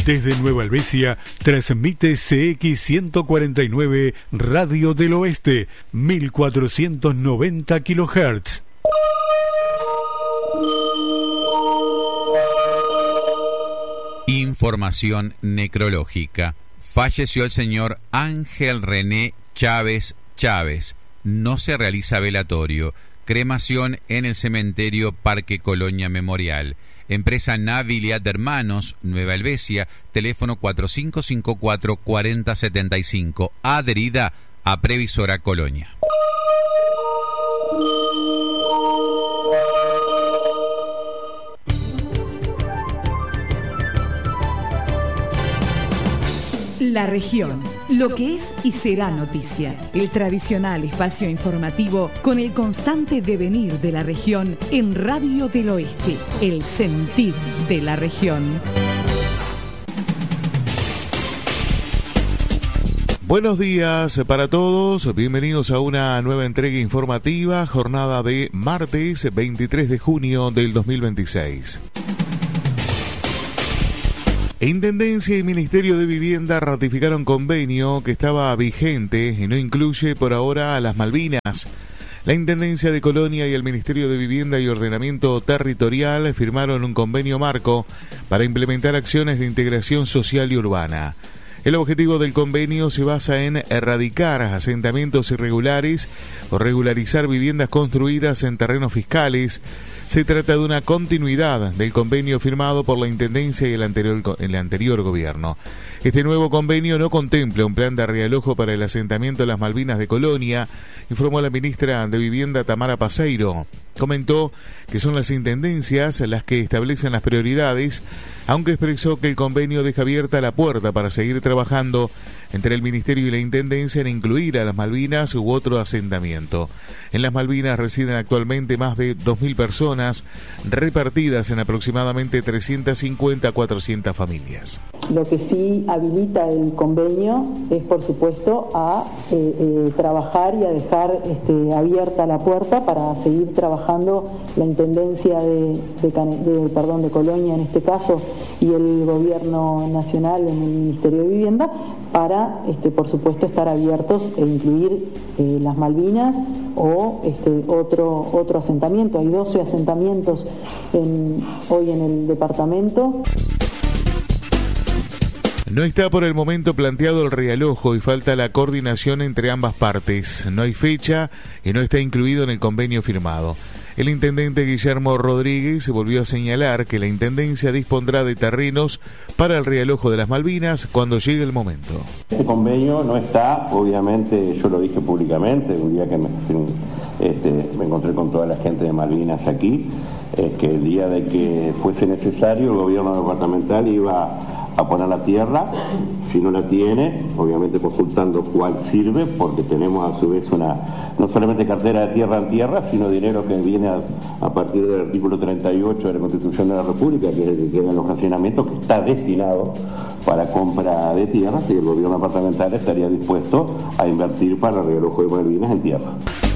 Desde Nueva Helvecia, transmite CX149 Radio del Oeste, 1490 kHz. Información necrológica. Falleció el señor Ángel René Chávez Chávez. No se realiza velatorio. Cremación en el cementerio Parque Colonia Memorial. Empresa Naviliat de Hermanos, Nueva Helvecia, teléfono 4554-4075, adherida a Previsora Colonia. La región, lo que es y será noticia. El tradicional espacio informativo con el constante devenir de la región en Radio del Oeste, el sentir de la región. Buenos días para todos, bienvenidos a una nueva entrega informativa, jornada de martes 23 de junio del 2026. Intendencia y Ministerio de Vivienda ratificaron convenio que estaba vigente y no incluye por ahora a las Malvinas. La Intendencia de Colonia y el Ministerio de Vivienda y Ordenamiento Territorial firmaron un convenio marco para implementar acciones de integración social y urbana. El objetivo del convenio se basa en erradicar asentamientos irregulares o regularizar viviendas construidas en terrenos fiscales. Se trata de una continuidad del convenio firmado por la Intendencia y el anterior gobierno. Este nuevo convenio no contempla un plan de realojo para el asentamiento de las Malvinas de Colonia, informó la ministra de Vivienda Tamara Paseiro. Comentó que son las intendencias las que establecen las prioridades, aunque expresó que el convenio deja abierta la puerta para seguir trabajando entre el Ministerio y la Intendencia en incluir a las Malvinas u otro asentamiento. En las Malvinas residen actualmente más de 2.000 personas, repartidas en aproximadamente 350 a 400 familias. Lo que sí habilita el convenio es, por supuesto, a trabajar y a dejar abierta la puerta para seguir trabajando la Intendencia de Colonia, en este caso, y el Gobierno Nacional en el Ministerio de Vivienda, para, por supuesto, estar abiertos e incluir las Malvinas o otro asentamiento. Hay 12 asentamientos hoy en el departamento. No está por el momento planteado el realojo y falta la coordinación entre ambas partes. No hay fecha y no está incluido en el convenio firmado. El intendente Guillermo Rodríguez volvió a señalar que la Intendencia dispondrá de terrenos para el realojo de las Malvinas cuando llegue el momento. Este convenio no está, obviamente, yo lo dije públicamente, un día que me encontré con toda la gente de Malvinas aquí, que el día de que fuese necesario el gobierno departamental iba a poner la tierra, si no la tiene, obviamente consultando cuál sirve, porque tenemos a su vez no solamente cartera de tierra en tierra, sino dinero que viene a partir del artículo 38 de la Constitución de la República, que es el que queda en los racionamientos, que está destinado para compra de tierras, y el gobierno departamental estaría dispuesto a invertir para el realojo de Malvinas en tierra.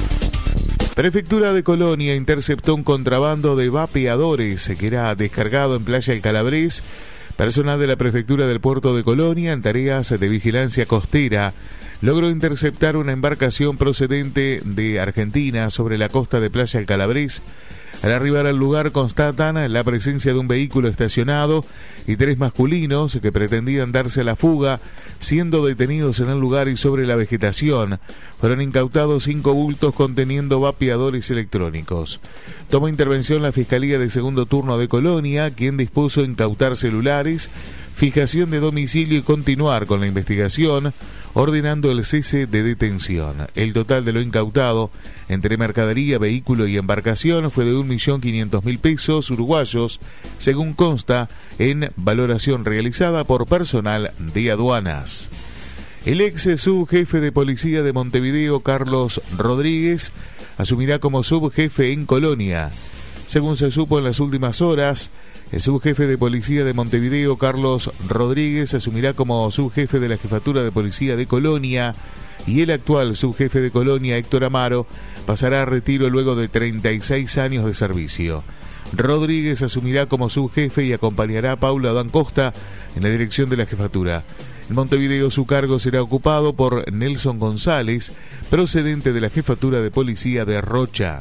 Prefectura de Colonia interceptó un contrabando de vapeadores que era descargado en Playa El Calabrés. Personal de la Prefectura del Puerto de Colonia, en tareas de vigilancia costera, logró interceptar una embarcación procedente de Argentina sobre la costa de Playa El Calabrés. Al arribar al lugar constatan la presencia de un vehículo estacionado y 3 masculinos que pretendían darse a la fuga, siendo detenidos en el lugar y sobre la vegetación. Fueron incautados 5 bultos conteniendo vapeadores electrónicos. Tomó intervención la Fiscalía de Segundo Turno de Colonia, quien dispuso incautar celulares, fijación de domicilio y continuar con la investigación, ordenando el cese de detención. El total de lo incautado entre mercadería, vehículo y embarcación fue de 1.500.000 pesos uruguayos, según consta en valoración realizada por personal de aduanas. El ex subjefe de policía de Montevideo, Carlos Rodríguez, asumirá como subjefe en Colonia. Según se supo en las últimas horas, el subjefe de policía de Montevideo, Carlos Rodríguez, asumirá como subjefe de la jefatura de policía de Colonia, y el actual subjefe de Colonia, Héctor Amaro, pasará a retiro luego de 36 años de servicio. Rodríguez asumirá como subjefe y acompañará a Paula Adán Costa, en la dirección de la jefatura. En Montevideo su cargo será ocupado por Nelson González, procedente de la Jefatura de Policía de Rocha.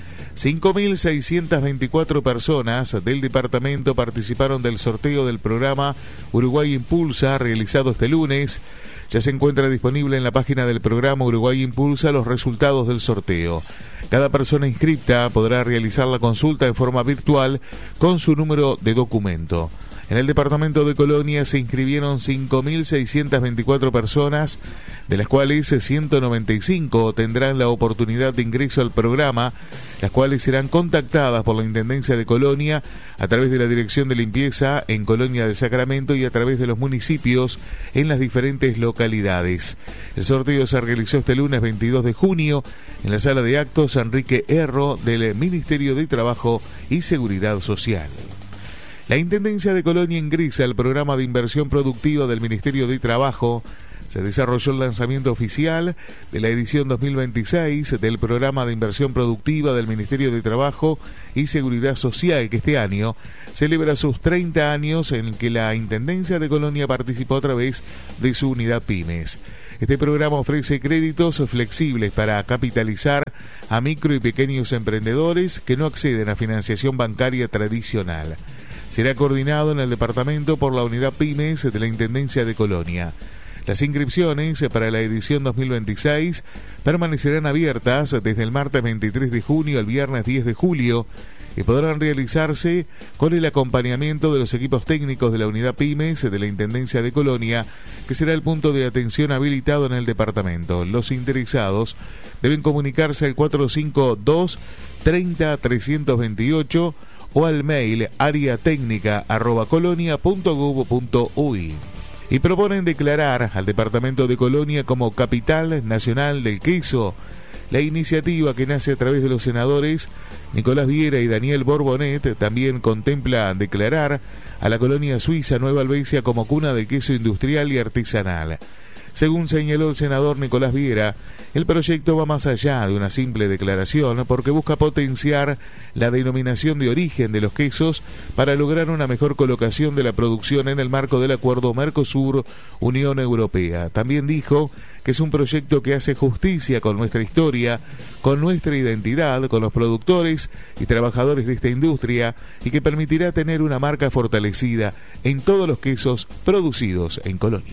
5.624 personas del departamento participaron del sorteo del programa Uruguay Impulsa, realizado este lunes. Ya se encuentra disponible en la página del programa Uruguay Impulsa los resultados del sorteo. Cada persona inscripta podrá realizar la consulta en forma virtual con su número de documento. En el departamento de Colonia se inscribieron 5.624 personas, de las cuales 195 tendrán la oportunidad de ingreso al programa, las cuales serán contactadas por la Intendencia de Colonia a través de la Dirección de Limpieza en Colonia del Sacramento y a través de los municipios en las diferentes localidades. El sorteo se realizó este lunes 22 de junio en la sala de actos Enrique Erro del Ministerio de Trabajo y Seguridad Social. La Intendencia de Colonia ingresa al programa de inversión productiva del Ministerio de Trabajo. Se desarrolló el lanzamiento oficial de la edición 2026 del programa de inversión productiva del Ministerio de Trabajo y Seguridad Social, que este año celebra sus 30 años, en el que la Intendencia de Colonia participó a través de su unidad Pymes. Este programa ofrece créditos flexibles para capitalizar a micro y pequeños emprendedores que no acceden a financiación bancaria tradicional. Será coordinado en el departamento por la unidad Pymes de la Intendencia de Colonia. Las inscripciones para la edición 2026 permanecerán abiertas desde el martes 23 de junio al viernes 10 de julio y podrán realizarse con el acompañamiento de los equipos técnicos de la unidad Pymes de la Intendencia de Colonia, que será el punto de atención habilitado en el departamento. Los interesados deben comunicarse al 452 30 328 o al mail ariatecnica@colonia.gov.uy. Y proponen declarar al departamento de Colonia como capital nacional del queso. La iniciativa, que nace a través de los senadores Nicolás Viera y Daniel Borbonet, también contempla declarar a la colonia suiza Nueva Helvecia como cuna del queso industrial y artesanal. Según señaló el senador Nicolás Viera, el proyecto va más allá de una simple declaración porque busca potenciar la denominación de origen de los quesos para lograr una mejor colocación de la producción en el marco del acuerdo Mercosur-Unión Europea. También dijo que es un proyecto que hace justicia con nuestra historia, con nuestra identidad, con los productores y trabajadores de esta industria y que permitirá tener una marca fortalecida en todos los quesos producidos en Colonia.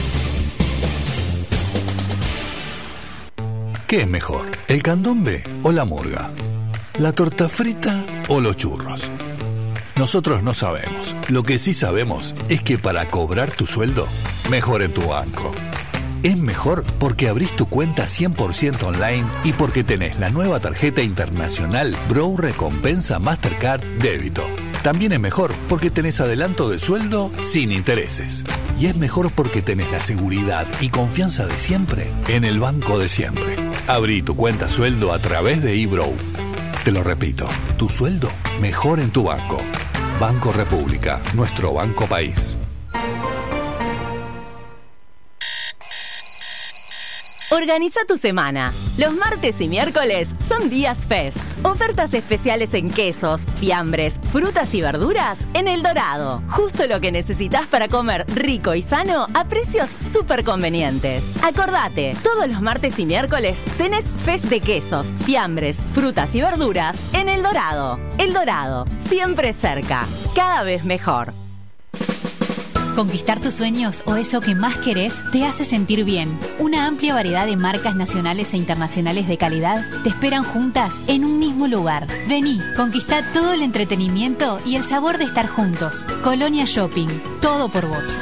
¿Qué es mejor, el candombe o la murga? ¿La torta frita o los churros? Nosotros no sabemos. Lo que sí sabemos es que para cobrar tu sueldo, mejor en tu banco. Es mejor porque abrís tu cuenta 100% online y porque tenés la nueva tarjeta internacional Bro Recompensa Mastercard Débito. También es mejor porque tenés adelanto de sueldo sin intereses. Y es mejor porque tenés la seguridad y confianza de siempre en el banco de siempre. Abrí tu cuenta sueldo a través de eBrow. Te lo repito, tu sueldo mejor en tu banco. Banco República, nuestro banco país. Organiza tu semana. Los martes y miércoles son días Fest. Ofertas especiales en quesos, fiambres, frutas y verduras en El Dorado. Justo lo que necesitas para comer rico y sano a precios súper convenientes. Acordate, todos los martes y miércoles tenés Fest de quesos, fiambres, frutas y verduras en El Dorado. El Dorado, siempre cerca, cada vez mejor. Conquistar tus sueños o eso que más querés te hace sentir bien. Una amplia variedad de marcas nacionales e internacionales de calidad te esperan juntas en un mismo lugar. Vení, conquistá todo el entretenimiento y el sabor de estar juntos. Colonia Shopping, todo por vos.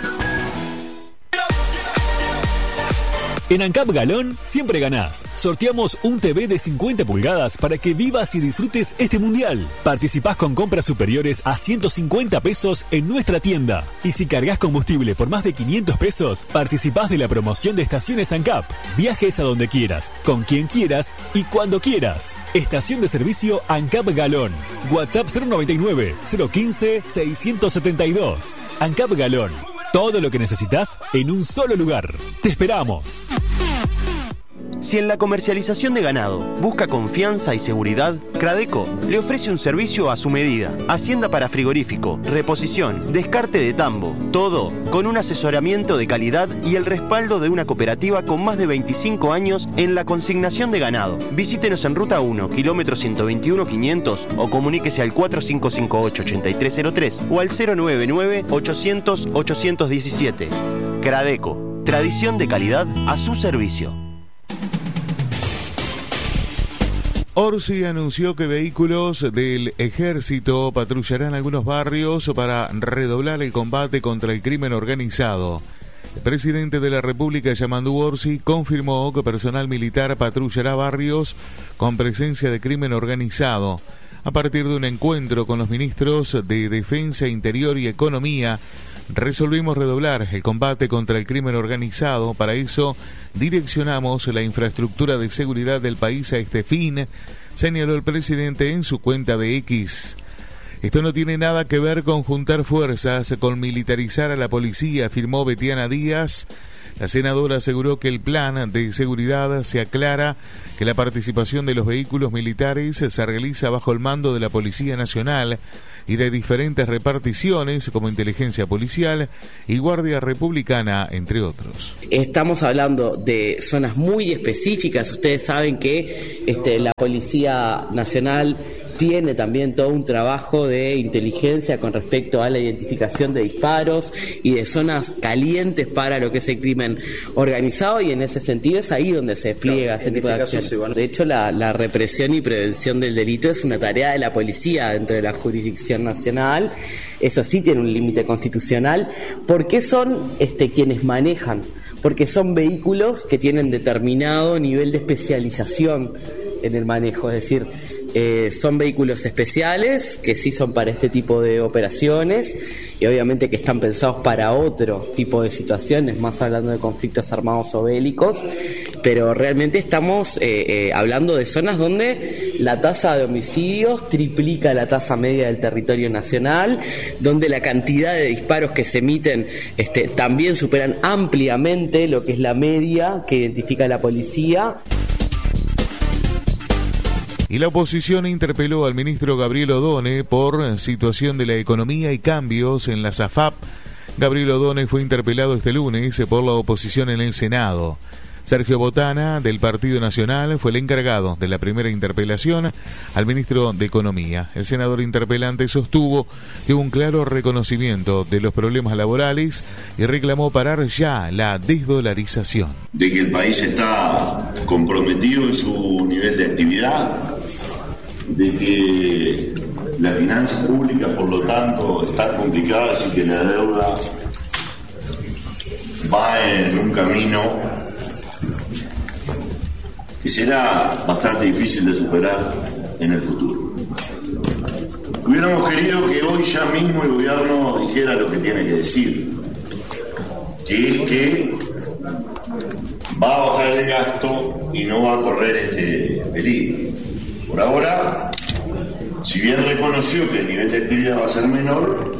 En ANCAP Galón siempre ganás. Sorteamos un TV de 50 pulgadas para que vivas y disfrutes este mundial. Participás con compras superiores a 150 pesos en nuestra tienda. Y si cargas combustible por más de 500 pesos, participás de la promoción de estaciones ANCAP. Viajes a donde quieras, con quien quieras y cuando quieras. Estación de servicio ANCAP Galón. WhatsApp 099 015 672. ANCAP Galón. Todo lo que necesitas en un solo lugar. ¡Te esperamos! Si en la comercialización de ganado busca confianza y seguridad, Cradeco le ofrece un servicio a su medida. Hacienda para frigorífico, reposición, descarte de tambo, todo con un asesoramiento de calidad y el respaldo de una cooperativa con más de 25 años en la consignación de ganado. Visítenos en Ruta 1, kilómetro 121-500 o comuníquese al 4558-8303 o al 099-800-817. Cradeco, tradición de calidad a su servicio. Orsi anunció que vehículos del ejército patrullarán algunos barrios para redoblar el combate contra el crimen organizado. El presidente de la República, Yamandu Orsi, confirmó que personal militar patrullará barrios con presencia de crimen organizado. A partir de un encuentro con los ministros de Defensa, Interior y Economía, resolvimos redoblar el combate contra el crimen organizado. Para eso direccionamos la infraestructura de seguridad del país a este fin, señaló el presidente en su cuenta de X. Esto no tiene nada que ver con juntar fuerzas, con militarizar a la policía, afirmó Betiana Díaz. La senadora aseguró que el plan de seguridad se aclara que la participación de los vehículos militares se realiza bajo el mando de la Policía Nacional y de diferentes reparticiones como Inteligencia Policial y Guardia Republicana, entre otros. Estamos hablando de zonas muy específicas. Ustedes saben que la Policía Nacional tiene también todo un trabajo de inteligencia con respecto a la identificación de disparos y de zonas calientes para lo que es el crimen organizado, y en ese sentido es ahí donde se despliega ese tipo de acción. De hecho, la represión y prevención del delito es una tarea de la policía dentro de la jurisdicción nacional. Eso sí tiene un límite constitucional. ¿Por qué son quienes manejan? Porque son vehículos que tienen determinado nivel de especialización en el manejo, es decir, son vehículos especiales que sí son para este tipo de operaciones y obviamente que están pensados para otro tipo de situaciones, más hablando de conflictos armados o bélicos, pero realmente estamos hablando de zonas donde la tasa de homicidios triplica la tasa media del territorio nacional, donde la cantidad de disparos que se emiten también superan ampliamente lo que es la media que identifica la policía. Y la oposición interpeló al ministro Gabriel Odone por situación de la economía y cambios en la SAFAP. Gabriel Odone fue interpelado este lunes por la oposición en el Senado. Sergio Botana, del Partido Nacional, fue el encargado de la primera interpelación al ministro de Economía. El senador interpelante sostuvo que hubo un claro reconocimiento de los problemas laborales y reclamó parar ya la desdolarización. De que el país está comprometido en su nivel de actividad, de que las finanzas públicas, por lo tanto, están complicadas y que la deuda va en un camino que será bastante difícil de superar en el futuro. Hubiéramos querido que hoy ya mismo el gobierno dijera lo que tiene que decir, que es que va a bajar el gasto y no va a correr este peligro. Por ahora, si bien reconoció que el nivel de actividad va a ser menor,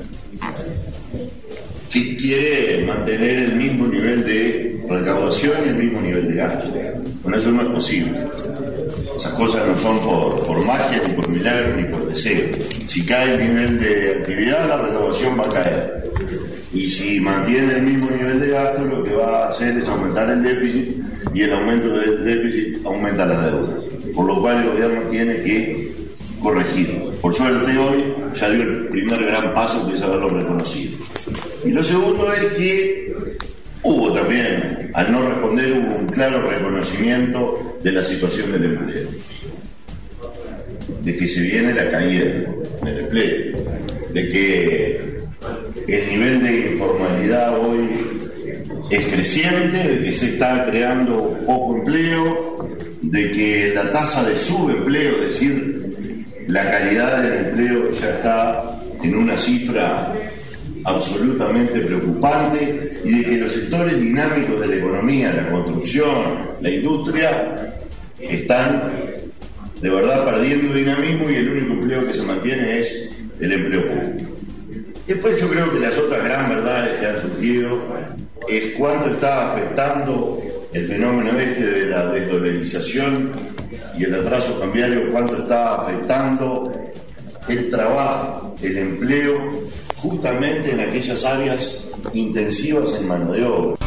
que quiere mantener el mismo nivel de recaudación y el mismo nivel de gasto. Con eso no es posible. Esas cosas no son por magia, ni por milagro, ni por deseo. Si cae el nivel de actividad, la recaudación va a caer. Y si mantiene el mismo nivel de gasto, lo que va a hacer es aumentar el déficit, y el aumento del déficit aumenta la deuda. Por lo cual el gobierno tiene que corregir. Por suerte hoy ya dio el primer gran paso, que es haberlo reconocido. Y lo segundo es que hubo también, al no responder, hubo un claro reconocimiento de la situación del empleo, de que se viene la caída del empleo, de que el nivel de informalidad hoy es creciente, de que se está creando poco empleo, de que la tasa de subempleo, es decir, la calidad del empleo ya está en una cifra absolutamente preocupante, y de que los sectores dinámicos de la economía, la construcción, la industria, están de verdad perdiendo dinamismo, y el único empleo que se mantiene es el empleo público. Después yo creo que las otras gran verdades que han surgido es cuánto está afectando el fenómeno de la desdolarización y el atraso cambiario, cuánto está afectando el trabajo, el empleo, justamente en aquellas áreas intensivas en mano de obra.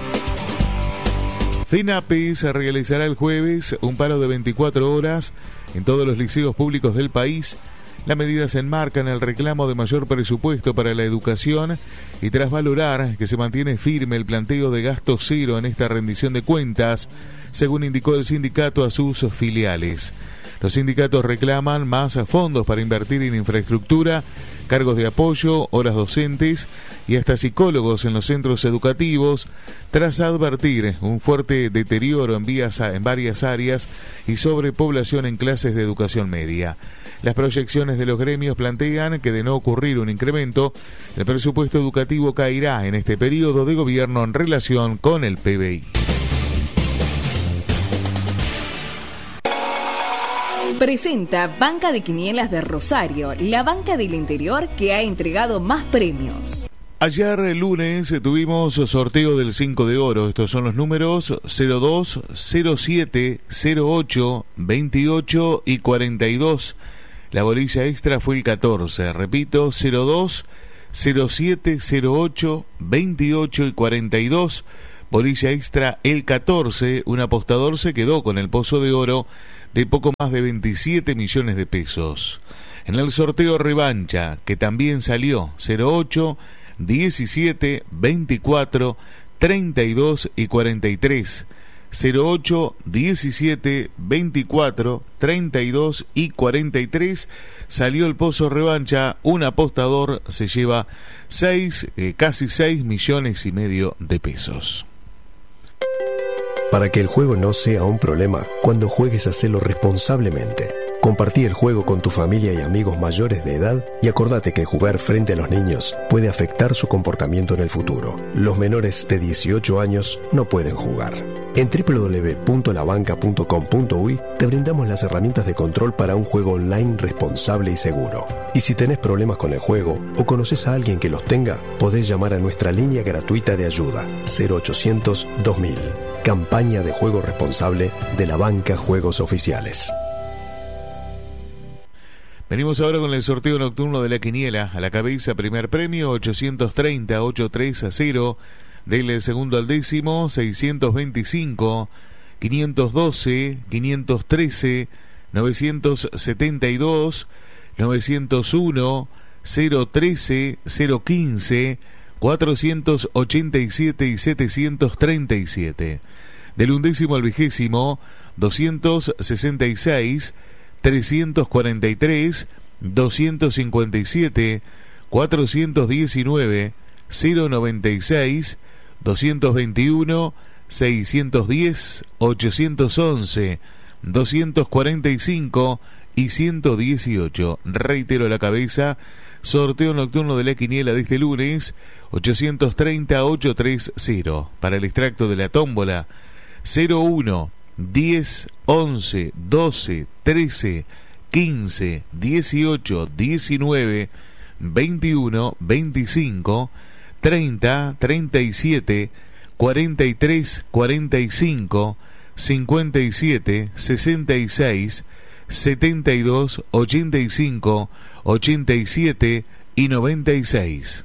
FENAPES realizará el jueves un paro de 24 horas en todos los liceos públicos del país. La medida se enmarca en el reclamo de mayor presupuesto para la educación y tras valorar que se mantiene firme el planteo de gasto cero en esta rendición de cuentas, según indicó el sindicato a sus filiales. Los sindicatos reclaman más fondos para invertir en infraestructura, cargos de apoyo, horas docentes y hasta psicólogos en los centros educativos, tras advertir un fuerte deterioro en varias áreas y sobrepoblación en clases de educación media. Las proyecciones de los gremios plantean que de no ocurrir un incremento, el presupuesto educativo caerá en este periodo de gobierno en relación con el PBI. Presenta Banca de Quinielas de Rosario, la banca del interior que ha entregado más premios. Ayer lunes tuvimos sorteo del 5 de oro. Estos son los números 02, 07, 08, 28 y 42. La bolilla extra fue el 14. Repito, 02, 07, 08, 28 y 42. Bolilla extra el 14. Un apostador se quedó con el pozo de oro de poco más de 27 millones de pesos. En el sorteo revancha, que también salió 08, 17, 24, 32 y 43. 08, 17, 24, 32 y 43. Salió el pozo revancha. Un apostador se lleva casi 6 millones y medio de pesos. Para que el juego no sea un problema, cuando juegues hacelo responsablemente. Compartí el juego con tu familia y amigos mayores de edad y acordate que jugar frente a los niños puede afectar su comportamiento en el futuro. Los menores de 18 años no pueden jugar. En www.labanca.com.uy te brindamos las herramientas de control para un juego online responsable y seguro. Y si tenés problemas con el juego o conoces a alguien que los tenga, podés llamar a nuestra línea gratuita de ayuda 0800 2000. Campaña de juego responsable de la Banca Juegos Oficiales. Venimos ahora con el sorteo nocturno de la quiniela. A la cabeza, primer premio, 830, 830. Del segundo al décimo, 625, 512, 513, 972, 901, 013, 015, 487 y 737. Del undécimo al vigésimo, 266, 343, 257, 419, 096, 221, 610, 811, 245 y 118. Reitero la cabeza, sorteo nocturno de la quiniela de este lunes, 830-830. Para el extracto de la tómbola, 01, 10, 11, 12, 13, 15, 18, 19, 21, 25, 30, 37, 43, 45, 57, 66, 72, 85, 87 y 96.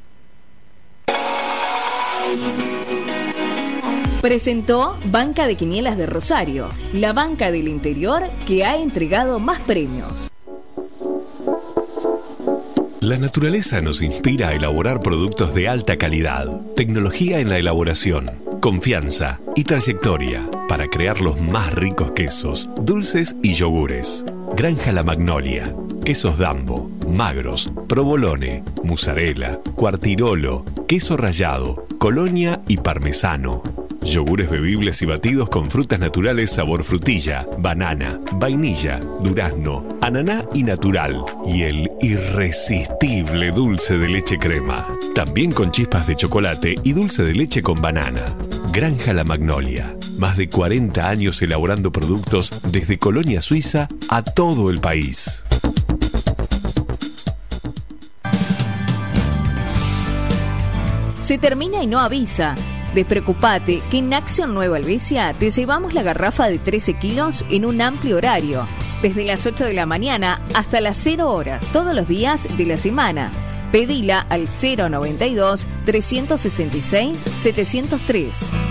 Presentó Banca de Quinielas de Rosario, la banca del interior que ha entregado más premios. La naturaleza nos inspira a elaborar productos de alta calidad, tecnología en la elaboración, confianza y trayectoria para crear los más ricos quesos, dulces y yogures. Granja La Magnolia, quesos Dambo, magros, provolone, mozzarella, quartirolo, queso rallado, colonia y parmesano. Yogures bebibles y batidos con frutas naturales sabor frutilla, banana, vainilla, durazno, ananá y natural. Y el irresistible dulce de leche crema. También con chispas de chocolate y dulce de leche con banana. Granja La Magnolia. Más de 40 años elaborando productos desde Colonia Suiza a todo el país. Se termina y no avisa. Despreocupate que en Acción Nueva Helvecia te llevamos la garrafa de 13 kilos en un amplio horario, desde las 8 de la mañana hasta las 0 horas, todos los días de la semana. Pedila al 092-366-703.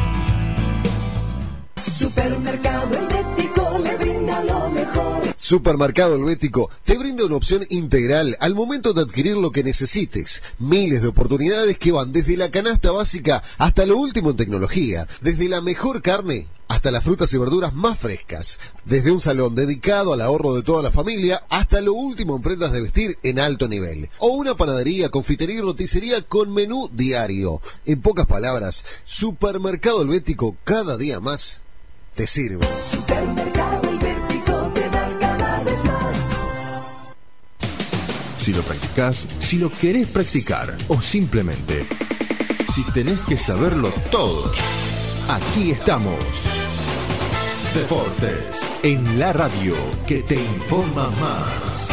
Supermercado Helvético le brinda lo mejor. Supermercado Helvético te brinda una opción integral al momento de adquirir lo que necesites. Miles de oportunidades que van desde la canasta básica hasta lo último en tecnología, desde la mejor carne hasta las frutas y verduras más frescas, desde un salón dedicado al ahorro de toda la familia hasta lo último en prendas de vestir en alto nivel, o una panadería, confitería y roticería con menú diario. En pocas palabras, Supermercado Helvético cada día más te sirve. Supermercado Helvético te da cada vez más. Si lo practicás, si lo querés practicar o simplemente si tenés que saberlo todo, aquí estamos. Deportes en la radio que te informa más.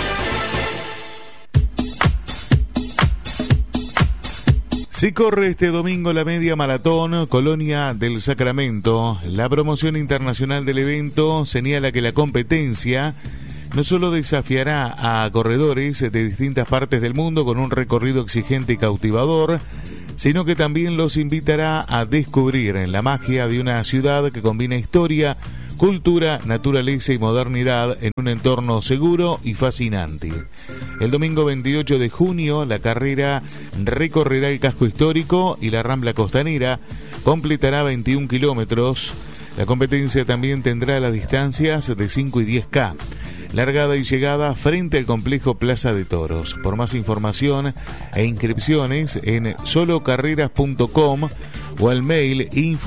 Se corre este domingo la media maratón Colonia del Sacramento. La promoción internacional del evento señala que la competencia no solo desafiará a corredores de distintas partes del mundo con un recorrido exigente y cautivador, sino que también los invitará a descubrir la magia de una ciudad que combina historia, cultura, naturaleza y modernidad en un entorno seguro y fascinante. El domingo 28 de junio, la carrera recorrerá el casco histórico y la Rambla Costanera, completará 21 kilómetros. La competencia también tendrá las distancias de 5 y 10K. Largada y llegada frente al complejo Plaza de Toros. Por más información e inscripciones en solocarreras.com o al mail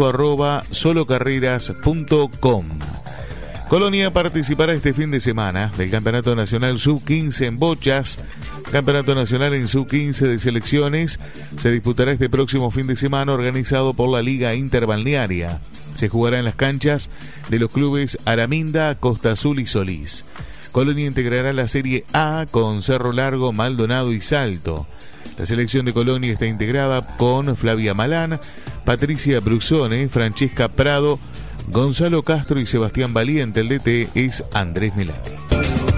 info@solocarreras.com. Colonia participará este fin de semana del Campeonato Nacional Sub-15 en bochas. Campeonato Nacional en Sub-15 de selecciones se disputará este próximo fin de semana, organizado por la Liga Interbalnearia. Se jugará en las canchas de los clubes Araminda, Costa Azul y Solís. Colonia integrará la Serie A con Cerro Largo, Maldonado y Salto. La selección de Colonia está integrada con Flavia Malán, Patricia Brusone, Francesca Prado, Gonzalo Castro y Sebastián Valiente. El DT es Andrés Melati.